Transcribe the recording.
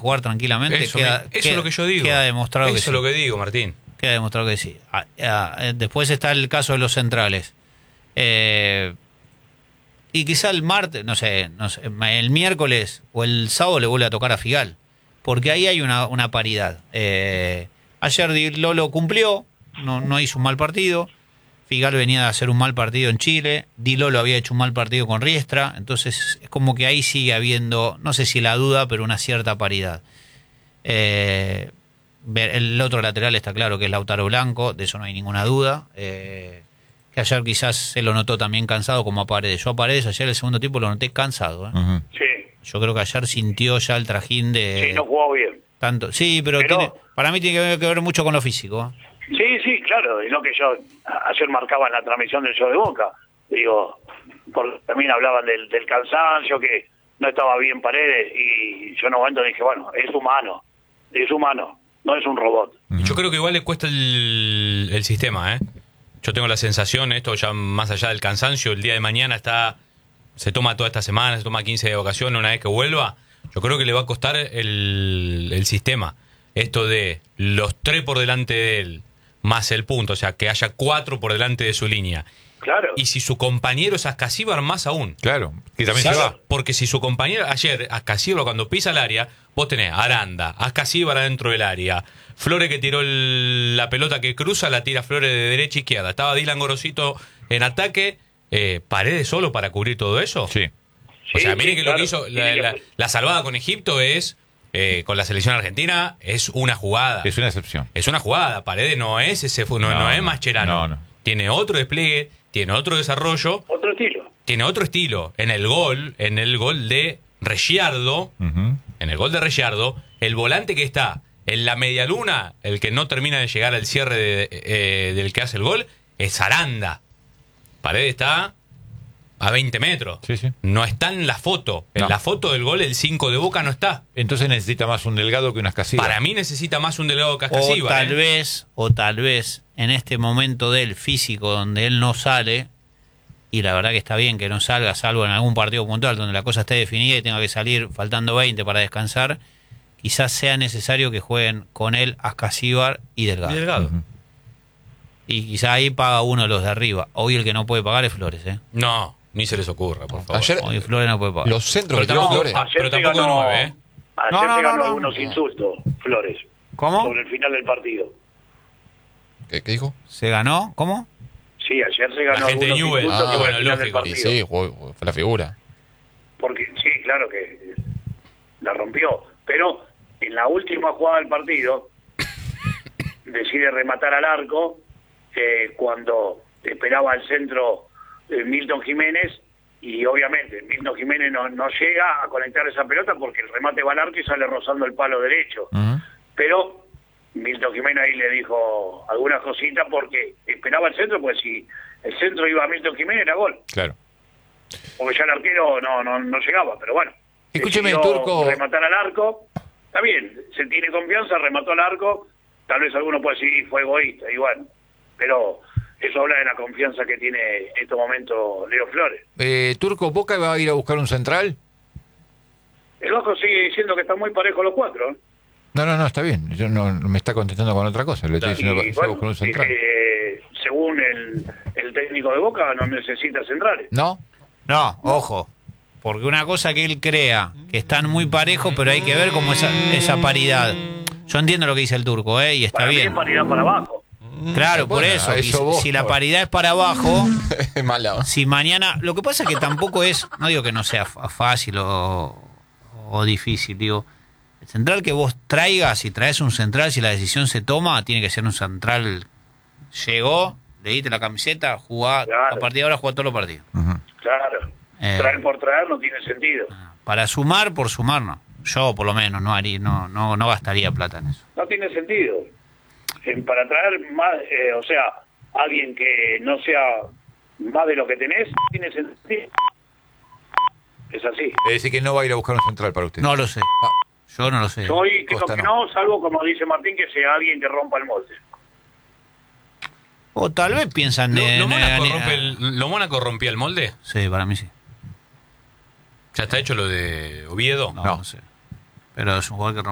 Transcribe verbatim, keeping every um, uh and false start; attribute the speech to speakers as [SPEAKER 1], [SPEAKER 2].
[SPEAKER 1] jugar tranquilamente,
[SPEAKER 2] Eso,
[SPEAKER 1] queda,
[SPEAKER 2] me, eso
[SPEAKER 1] queda,
[SPEAKER 2] es lo que yo digo.
[SPEAKER 1] Queda demostrado
[SPEAKER 2] eso
[SPEAKER 1] que
[SPEAKER 2] es
[SPEAKER 1] sí.
[SPEAKER 2] lo que digo, Martín.
[SPEAKER 1] Queda demostrado que sí. Ah, ah, después está el caso de los centrales. Eh, y quizá el martes, no sé, no sé, el miércoles o el sábado le vuelve a tocar a Figal. Porque ahí hay una, una paridad. Eh, ayer Di Lolo cumplió, no, no hizo un mal partido. Figal venía de hacer un mal partido en Chile. Di Lolo había hecho un mal partido con Riestra. Entonces es como que ahí sigue habiendo, no sé si la duda, pero una cierta paridad. Eh, el otro lateral está claro que es Lautaro Blanco, de eso no hay ninguna duda. Eh, que ayer quizás se lo notó también cansado como a Paredes. Yo a Paredes ayer el segundo tiempo lo noté cansado. ¿eh?
[SPEAKER 3] Uh-huh.
[SPEAKER 4] Sí.
[SPEAKER 1] Yo creo que ayer sintió ya el trajín de...
[SPEAKER 4] Sí, no jugó bien.
[SPEAKER 1] Tanto, sí, pero,
[SPEAKER 4] Pero-
[SPEAKER 1] tiene, para mí tiene que ver, que ver mucho con lo físico. ¿eh?
[SPEAKER 4] Sí, sí, claro, es lo que yo ayer marcaba en la transmisión del show de Boca. Digo, por, también hablaban del, del cansancio, que no estaba bien Paredes, y yo en un momento dije, bueno, es humano, es humano, no es un robot.
[SPEAKER 2] Yo creo que igual le cuesta el, el sistema, ¿eh? Yo tengo la sensación, esto ya más allá del cansancio, el día de mañana está, se toma toda esta semana, se toma quince de vacaciones, una vez que vuelva, yo creo que le va a costar el, el sistema. Esto de los tres por delante de él, más el punto, o sea, que haya cuatro por delante de su línea.
[SPEAKER 4] Claro.
[SPEAKER 2] Y si su compañero es Ascasíbar, más aún.
[SPEAKER 3] Claro, que también
[SPEAKER 2] ¿Sabes?
[SPEAKER 3] se va.
[SPEAKER 2] Porque si su compañero, ayer, Ascasíbar cuando pisa el área, vos tenés Aranda, Ascasíbar adentro del área, Flores que tiró el- la pelota que cruza, la tira Flores de derecha a izquierda. Estaba Dylan Gorosito en ataque, eh, Paredes solo para cubrir todo eso.
[SPEAKER 3] Sí.
[SPEAKER 2] O sea,
[SPEAKER 4] Sí,
[SPEAKER 2] miren
[SPEAKER 4] sí,
[SPEAKER 2] que
[SPEAKER 4] claro.
[SPEAKER 2] lo que hizo, la,
[SPEAKER 4] Tiene que-
[SPEAKER 2] la- la salvada con Egipto es, eh, con la selección argentina, es una jugada.
[SPEAKER 3] Es una excepción.
[SPEAKER 2] Es una jugada. Paredes no es ese, no, no,
[SPEAKER 3] No,
[SPEAKER 2] es
[SPEAKER 3] no.
[SPEAKER 2] Mascherano.
[SPEAKER 3] No, no.
[SPEAKER 2] Tiene otro despliegue, tiene otro desarrollo,
[SPEAKER 4] Otro estilo.
[SPEAKER 2] tiene otro estilo. En el gol, en el gol de Regiardo,
[SPEAKER 3] Uh-huh.
[SPEAKER 2] en el gol de Regiardo, el volante que está en la media luna, el que no termina de llegar al cierre de- eh, del que hace el gol, es Aranda. Paredes está a veinte metros.
[SPEAKER 3] Sí, sí.
[SPEAKER 2] No está en la foto. En
[SPEAKER 3] No.
[SPEAKER 2] la foto del gol, el cinco de Boca no está.
[SPEAKER 3] Entonces necesita más un Delgado que unas casillas.
[SPEAKER 2] Para mí necesita más un delegado
[SPEAKER 1] O
[SPEAKER 2] Cascasíbar.
[SPEAKER 1] tal
[SPEAKER 2] ¿eh?
[SPEAKER 1] vez, o tal vez, en este momento del físico donde él no sale, y la verdad que está bien que no salga, salvo en algún partido puntual donde la cosa esté definida y tenga que salir faltando veinte para descansar, quizás sea necesario que jueguen con él Ascasíbar y Delgado.
[SPEAKER 2] Y Delgado.
[SPEAKER 3] Ujú.
[SPEAKER 1] Y quizá ahí paga uno de los de arriba. Hoy el que no puede pagar es Flores, ¿eh?
[SPEAKER 2] No, ni se les ocurra, por favor.
[SPEAKER 3] Ayer
[SPEAKER 1] Hoy Flores no puede pagar.
[SPEAKER 3] los centros
[SPEAKER 2] Pero
[SPEAKER 3] que tiró
[SPEAKER 2] tampoco-
[SPEAKER 3] Flores.
[SPEAKER 2] ah,
[SPEAKER 4] Ayer
[SPEAKER 2] pero
[SPEAKER 4] se
[SPEAKER 2] tampoco de
[SPEAKER 4] ganó,
[SPEAKER 2] nueve, ¿eh?
[SPEAKER 4] ayer
[SPEAKER 1] No, no,
[SPEAKER 4] se
[SPEAKER 1] no,
[SPEAKER 4] ganó
[SPEAKER 1] no.
[SPEAKER 4] algunos insultos, Flores,
[SPEAKER 1] ¿Cómo?
[SPEAKER 4] sobre el final del partido.
[SPEAKER 3] ¿Qué, qué dijo?
[SPEAKER 1] ¿Se ganó? ¿Cómo?
[SPEAKER 4] Sí, ayer se ganó
[SPEAKER 2] La gente de
[SPEAKER 4] algunos
[SPEAKER 2] Newell's.
[SPEAKER 4] insultos
[SPEAKER 3] Ah,
[SPEAKER 4] sobre
[SPEAKER 2] bueno,
[SPEAKER 4] el final del
[SPEAKER 2] lógico.
[SPEAKER 3] Y
[SPEAKER 4] partido.
[SPEAKER 3] sí, jugó- fue la figura.
[SPEAKER 4] Porque sí, claro que la rompió. Pero en la última jugada del partido decide rematar al arco eh, cuando esperaba el centro eh, Milton Jiménez, y obviamente Milton Jiménez no, no llega a conectar esa pelota porque el remate va al arco y sale rozando el palo derecho.
[SPEAKER 3] Ujú.
[SPEAKER 4] Pero Milton Jiménez ahí le dijo algunas cositas porque esperaba el centro, pues si el centro iba a Milton Jiménez era gol,
[SPEAKER 3] Claro.
[SPEAKER 4] porque ya el arquero no no, no llegaba, pero bueno.
[SPEAKER 3] Escúcheme,
[SPEAKER 4] decidió
[SPEAKER 3] Turco.
[SPEAKER 4] rematar al arco, está bien, se tiene confianza, remató al arco, tal vez alguno puede decir fue egoísta, y bueno, pero eso habla de la confianza que tiene en estos momentos Leo Flores.
[SPEAKER 3] Eh, Turco, ¿Boca va a ir a buscar un central?
[SPEAKER 4] El Vasco sigue diciendo que están muy parejos los cuatro, ¿eh?
[SPEAKER 3] No, no, no, está bien. Yo no no me está contestando con otra cosa. Le estoy diciendo
[SPEAKER 4] Y
[SPEAKER 3] que va a
[SPEAKER 4] bueno,
[SPEAKER 3] buscar un central.
[SPEAKER 4] eh, según el, el técnico de Boca, no necesita centrales.
[SPEAKER 3] ¿No?
[SPEAKER 1] No, ojo. Porque una cosa que él crea, que están muy parejos, pero hay que ver cómo esa, esa paridad. Yo entiendo lo que dice el Turco, ¿eh? Y está
[SPEAKER 4] Para mí es
[SPEAKER 1] bien.
[SPEAKER 4] paridad para abajo.
[SPEAKER 1] Claro, por
[SPEAKER 3] Bueno,
[SPEAKER 1] eso.
[SPEAKER 3] a
[SPEAKER 1] y
[SPEAKER 3] eso vos,
[SPEAKER 1] si la
[SPEAKER 3] por-
[SPEAKER 1] paridad es para abajo,
[SPEAKER 3] Mala.
[SPEAKER 1] si mañana... Lo que pasa es que tampoco es... No digo que no sea fa- fácil o, o difícil, digo... El central que vos traigas, si traes un central, si la decisión se toma, tiene que ser un central... Llegó, le diste la camiseta, jugá,
[SPEAKER 4] Claro.
[SPEAKER 1] a partir de ahora jugá todos los partidos.
[SPEAKER 3] Ujú.
[SPEAKER 4] Claro.
[SPEAKER 1] Eh.
[SPEAKER 4] Traer por traer no tiene sentido.
[SPEAKER 1] Para sumar, por sumar, no. Yo, por lo menos, no haría, no, no, no gastaría plata en eso.
[SPEAKER 4] No tiene sentido. Eh, para traer más, eh, o sea, alguien que no sea más de lo que tenés, tiene sentido. Es así.
[SPEAKER 3] Es decir, que no va a ir a buscar un central para usted.
[SPEAKER 1] No lo sé.
[SPEAKER 3] Ah,
[SPEAKER 1] Yo no lo sé.
[SPEAKER 4] Yo hoy creo
[SPEAKER 3] Costa
[SPEAKER 4] que
[SPEAKER 3] no.
[SPEAKER 4] no, salvo como dice Martín, que sea alguien que rompa el molde.
[SPEAKER 1] O tal vez piensan...
[SPEAKER 2] ¿Lo,
[SPEAKER 1] en-
[SPEAKER 2] lo Mónaco
[SPEAKER 1] en-
[SPEAKER 2] rompe el- ¿Lo Mónaco rompía el molde?
[SPEAKER 1] Sí, para mí sí.
[SPEAKER 2] ¿Ya está hecho lo de Oviedo?
[SPEAKER 1] No,
[SPEAKER 3] No.
[SPEAKER 1] no sé. Pero es un jugador que